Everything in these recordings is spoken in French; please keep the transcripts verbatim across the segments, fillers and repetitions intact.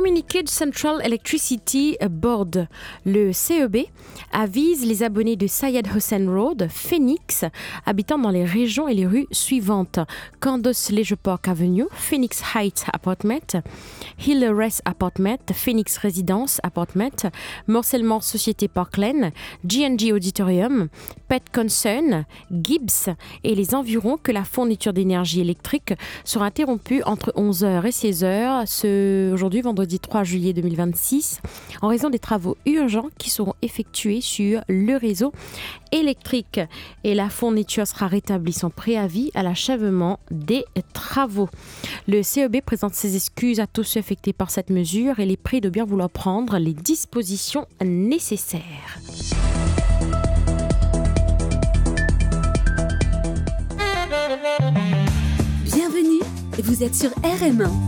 communiqué de Central Electricity Board, le C E B, avise les abonnés de Syed Hussein Road, Phoenix, habitant dans les régions et les rues suivantes: Candos Leisure Park Avenue, Phoenix Heights Apartment, Hill Rest Apartment, Phoenix Residence Apartment, Morcellement Société Park Lane, G and G Auditorium, Pet Concern, Gibbs et les environs, que la fourniture d'énergie électrique sera interrompue entre onze heures et seize heures ce aujourd'hui vendredi trois juillet deux mille vingt-six en raison des travaux urgents qui seront effectués sur le réseau électrique, et la fourniture sera rétablie sans préavis à l'achèvement des travaux. Le C E B présente ses excuses à tous ceux affectés par cette mesure et les prie de bien vouloir prendre les dispositions nécessaires. Bienvenue, vous êtes sur R M un.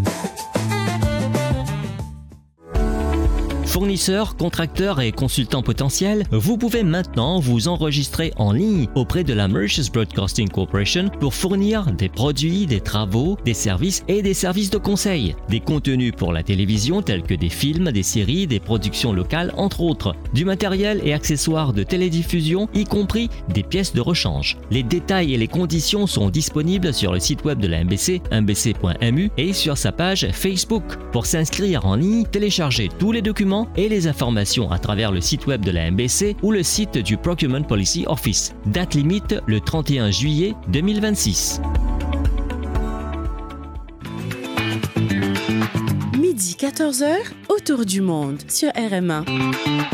Fournisseurs, contracteurs et consultants potentiels, vous pouvez maintenant vous enregistrer en ligne auprès de la Mauritius Broadcasting Corporation pour fournir des produits, des travaux, des services et des services de conseil. Des contenus pour la télévision tels que des films, des séries, des productions locales entre autres. Du matériel et accessoires de télédiffusion, y compris des pièces de rechange. Les détails et les conditions sont disponibles sur le site web de la M B C, m b c point m u, et sur sa page Facebook. Pour s'inscrire en ligne, téléchargez tous les documents et les informations à travers le site web de la M B C ou le site du Procurement Policy Office. Date limite le trente et un juillet deux mille vingt-six. Midi quatorze heures, autour du monde sur R M un.